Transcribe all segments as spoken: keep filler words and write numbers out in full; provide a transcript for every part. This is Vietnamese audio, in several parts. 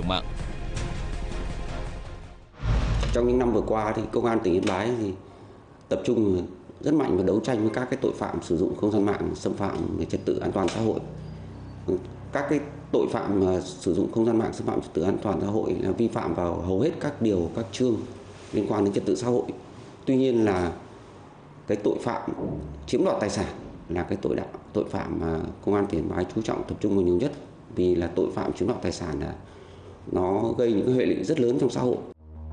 hưởng mạng. Trong những năm vừa qua thì Công an tỉnh Yên Bái thì tập trung rất mạnh vào đấu tranh với các cái tội phạm sử dụng không gian mạng xâm phạm về trật tự an toàn xã hội. Các cái tội phạm mà sử dụng không gian mạng xâm phạm trật tự an toàn xã hội là vi phạm vào hầu hết các điều, các chương liên quan đến trật tự xã hội. Tuy nhiên là cái tội phạm chiếm đoạt tài sản là cái tội đạo, tội phạm mà Công an tỉnh Yên Bái chú trọng tập trung vào nhiều nhất, vì là tội phạm chiếm đoạt tài sản là nó gây những hệ lụy rất lớn trong xã hội.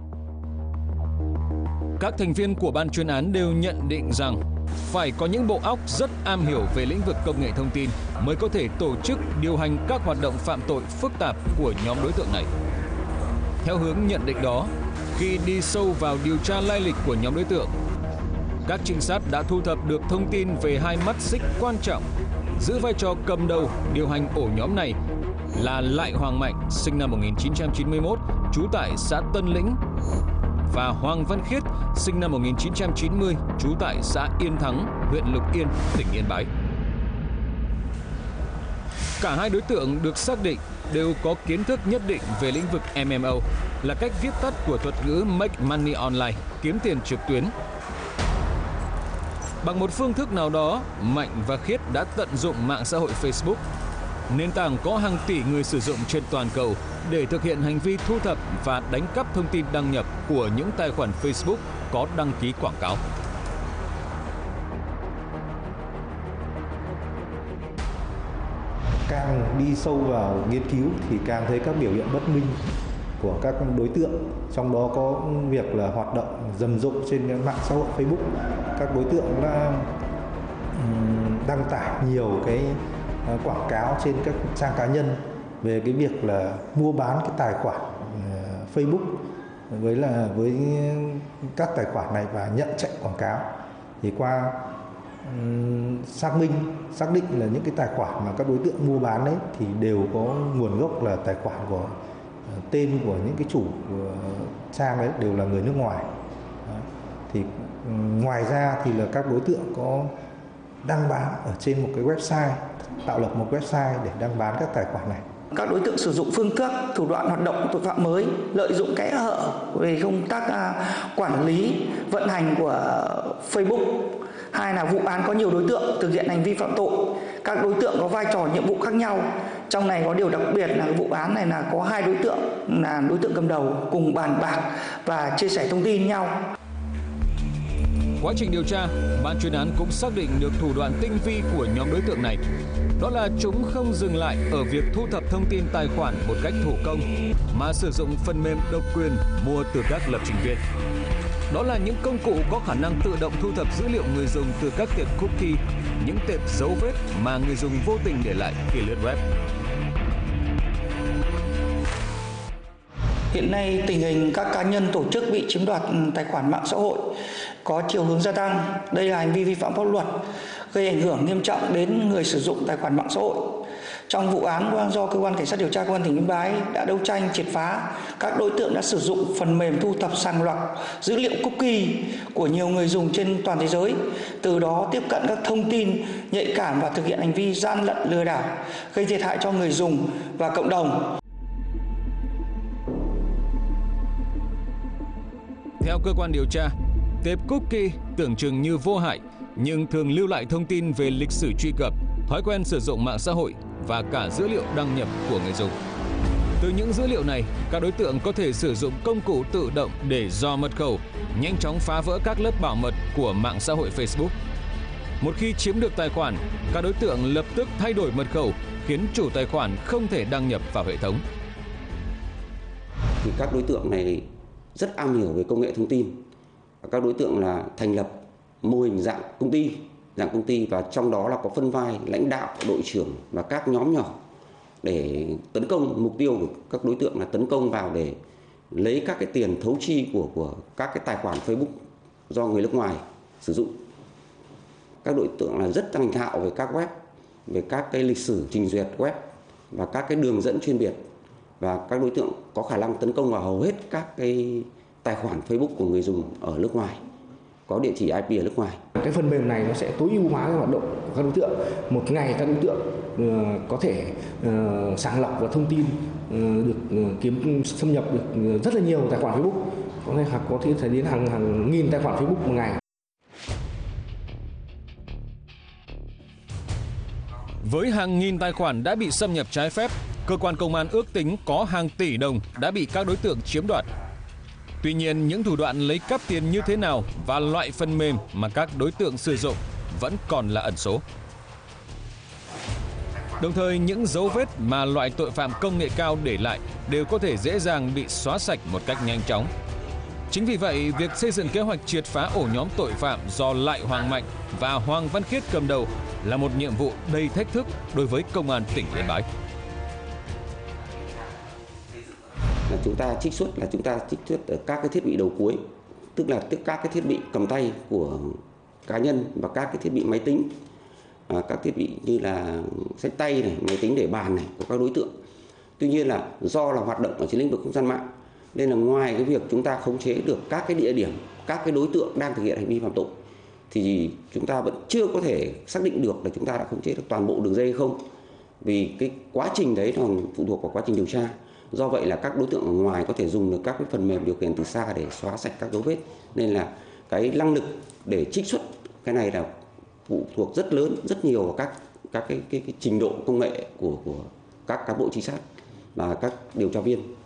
Các thành viên của ban chuyên án đều nhận định rằng phải có những bộ óc rất am hiểu về lĩnh vực công nghệ thông tin mới có thể tổ chức điều hành các hoạt động phạm tội phức tạp của nhóm đối tượng này. Theo hướng nhận định đó, khi đi sâu vào điều tra lai lịch của nhóm đối tượng, các trinh sát đã thu thập được thông tin về hai mắt xích quan trọng giữ vai trò cầm đầu điều hành ổ nhóm này là Lại Hoàng Mạnh, sinh năm một nghìn chín trăm chín mươi mốt, trú tại xã Tân Lĩnh, và Hoàng Văn Khiết, sinh năm một nghìn chín trăm chín mươi, trú tại xã Yên Thắng, huyện Lục Yên, tỉnh Yên Bái. Cả hai đối tượng được xác định đều có kiến thức nhất định về lĩnh vực em em ô, là cách viết tắt của thuật ngữ Make Money Online, kiếm tiền trực tuyến. Bằng một phương thức nào đó, Mạnh và Khiết đã tận dụng mạng xã hội Facebook, nền tảng có hàng tỷ người sử dụng trên toàn cầu, để thực hiện hành vi thu thập và đánh cắp thông tin đăng nhập của những tài khoản Facebook có đăng ký quảng cáo. Càng đi sâu vào nghiên cứu thì càng thấy các biểu hiện bất minh của các đối tượng, trong đó có việc là hoạt động rầm rộ trên mạng xã hội Facebook. Các đối tượng đã đăng tải nhiều cái quảng cáo trên các trang cá nhân về cái việc là mua bán cái tài khoản Facebook với là với các tài khoản này và nhận chạy quảng cáo. Thì qua um, xác minh xác định là những cái tài khoản mà các đối tượng mua bán đấy thì đều có nguồn gốc là tài khoản của uh, tên của những cái chủ của trang đấy đều là người nước ngoài. Đó. Thì um, ngoài ra thì là các đối tượng có đăng bán ở trên một cái website, tạo lập một website để đăng bán các tài khoản này. Các đối tượng sử dụng phương thức, thủ đoạn hoạt động tội phạm mới, lợi dụng kẽ hở về công tác quản lý, vận hành của Facebook. Hai là vụ án có nhiều đối tượng thực hiện hành vi phạm tội. Các đối tượng có vai trò nhiệm vụ khác nhau. Trong này có điều đặc biệt là vụ án này là có hai đối tượng là đối tượng cầm đầu cùng bàn bạc và chia sẻ thông tin nhau. Quá trình điều tra, ban chuyên án cũng xác định được thủ đoạn tinh vi của nhóm đối tượng này. Đó là chúng không dừng lại ở việc thu thập thông tin tài khoản một cách thủ công, mà sử dụng phần mềm độc quyền mua từ các lập trình viên. Đó là những công cụ có khả năng tự động thu thập dữ liệu người dùng từ các tệp cookie, những tệp dấu vết mà người dùng vô tình để lại khi lướt web. Hiện nay tình hình các cá nhân tổ chức bị chiếm đoạt tài khoản mạng xã hội có chiều hướng gia tăng. Đây là hành vi vi phạm pháp luật, gây ảnh hưởng nghiêm trọng đến người sử dụng tài khoản mạng xã hội. Trong vụ án do cơ quan cảnh sát điều tra công an tỉnh Yên Bái đã đấu tranh triệt phá, các đối tượng đã sử dụng phần mềm thu thập sàng lọc dữ liệu cookie của nhiều người dùng trên toàn thế giới, từ đó tiếp cận các thông tin nhạy cảm và thực hiện hành vi gian lận lừa đảo, gây thiệt hại cho người dùng và cộng đồng. Theo cơ quan điều tra, tệp cookie tưởng chừng như vô hại nhưng thường lưu lại thông tin về lịch sử truy cập, thói quen sử dụng mạng xã hội và cả dữ liệu đăng nhập của người dùng. Từ những dữ liệu này, các đối tượng có thể sử dụng công cụ tự động để dò mật khẩu, nhanh chóng phá vỡ các lớp bảo mật của mạng xã hội Facebook. Một khi chiếm được tài khoản, các đối tượng lập tức thay đổi mật khẩu, khiến chủ tài khoản không thể đăng nhập vào hệ thống. Thì các đối tượng này rất am hiểu về công nghệ thông tin. Các đối tượng là thành lập mô hình dạng công ty, dạng công ty và trong đó là có phân vai lãnh đạo, đội trưởng và các nhóm nhỏ để tấn công. Mục tiêu của các đối tượng là tấn công vào để lấy các cái tiền thấu chi của của các cái tài khoản Facebook do người nước ngoài sử dụng. Các đối tượng là rất thành thạo về các web, về các cái lịch sử trình duyệt web và các cái đường dẫn chuyên biệt, và các đối tượng có khả năng tấn công vào hầu hết các cái tài khoản Facebook của người dùng ở nước ngoài có địa chỉ i pê ở nước ngoài. Cái phần mềm này nó sẽ tối ưu hóa cái hoạt động của các đối tượng. Một ngày các đối tượng uh, có thể uh, sàng lọc và thông tin uh, được uh, kiếm xâm nhập được rất là nhiều tài khoản Facebook, có thể có thể đến hàng hàng nghìn tài khoản Facebook một ngày. Với hàng nghìn tài khoản đã bị xâm nhập trái phép, cơ quan công an ước tính có hàng tỷ đồng đã bị các đối tượng chiếm đoạt. Tuy nhiên, những thủ đoạn lấy cắp tiền như thế nào và loại phần mềm mà các đối tượng sử dụng vẫn còn là ẩn số. Đồng thời, những dấu vết mà loại tội phạm công nghệ cao để lại đều có thể dễ dàng bị xóa sạch một cách nhanh chóng. Chính vì vậy, việc xây dựng kế hoạch triệt phá ổ nhóm tội phạm do Lại Hoàng Mạnh và Hoàng Văn Khiết cầm đầu là một nhiệm vụ đầy thách thức đối với Công an tỉnh Yên Bái. Là chúng ta trích xuất là chúng ta trích xuất ở các cái thiết bị đầu cuối, tức là các cái thiết bị cầm tay của cá nhân và các cái thiết bị máy tính, à, các thiết bị như là sách tay này, máy tính để bàn này của các đối tượng. Tuy nhiên là do là hoạt động ở trên lĩnh vực không gian mạng nên là ngoài cái việc chúng ta khống chế được các cái địa điểm, các cái đối tượng đang thực hiện hành vi phạm tội thì chúng ta vẫn chưa có thể xác định được là chúng ta đã khống chế được toàn bộ đường dây hay không, vì cái quá trình đấy còn phụ thuộc vào quá trình điều tra. Do vậy là các đối tượng ở ngoài có thể dùng được các cái phần mềm điều khiển từ xa để xóa sạch các dấu vết, nên là cái năng lực để trích xuất cái này là phụ thuộc rất lớn, rất nhiều vào các các cái, cái, cái trình độ công nghệ của của các cán bộ trinh sát và các điều tra viên.